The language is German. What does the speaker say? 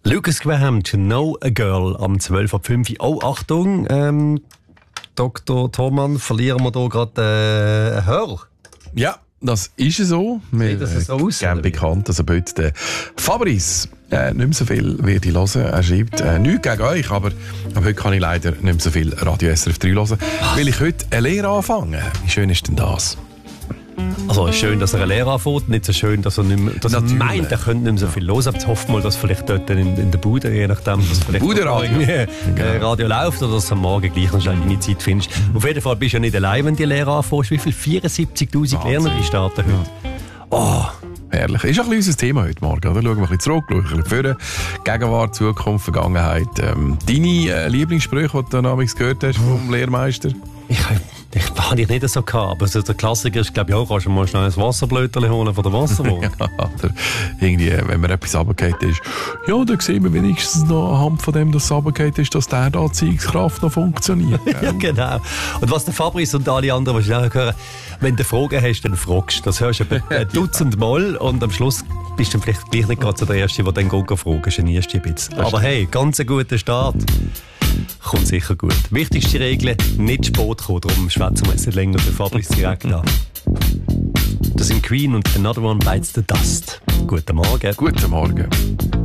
Lucas Graham, To Know a Girl, am 12.05 Uhr. Oh, Achtung, Dr. Thormann, verlieren wir hier gerade einen Hörer? Ja, das ist so. Wir geben bekannt, dass heute der Fabrice nicht mehr so viel wird ich hören. Er schreibt, nichts gegen euch, aber heute kann ich leider nicht mehr so viel Radio SRF 3 hören, weil ich heute eine Lehre anfange. Wie schön ist denn das? Also es ist schön, dass er eine Lehre anfängt, nicht so schön, dass er, nicht mehr, dass er meint, er könnte nicht mehr so viel hören. Aber jetzt hoffen wir, dass vielleicht dort in der Bude, je nachdem, dass vielleicht Radio läuft oder dass du am Morgen gleich noch schnell deine Zeit findest. Auf jeden Fall bist du ja nicht allein, wenn die Lehre anfängst. Wie viel? 74'000 Lerner starten heute. Oh. Herrlich. Ist auch ein bisschen unser Thema heute Morgen. Oder? Schauen wir ein bisschen zurück, schauen ein bisschen vor. Gegenwart, Zukunft, Vergangenheit. Deine Lieblingssprüche, die du damals gehört hast vom Lehrmeister? Ich habe ich nicht so gehabt, aber so der Klassiker ist, glaube ich, auch, kannst du mal schnell ein Wasserblöterchen holen von der Wasserwaage. Ja, oder irgendwie, wenn mir etwas runtergefallen ist, ja, dann sehen wir wenigstens noch anhand von dem, dass es runtergefallen ist, dass der Anziehungskraft noch funktioniert. Ja, genau. Und was der Fabrice und alle anderen, die ich hören, wenn du Fragen hast, dann fragst du. Das hörst du ein Dutzend Mal und am Schluss bist du vielleicht gleich nicht gerade so der Erste, der dann fragen, genierst dich ein bisschen. Aber hey, ganz ein guter Start. Kommt sicher gut. Wichtigste Regel, nicht spät kommen, darum schwätzen wir jetzt nicht länger den Fabrice direkt an. Das sind Queen und Another One Bites the Dust. Guten Morgen. Guten Morgen.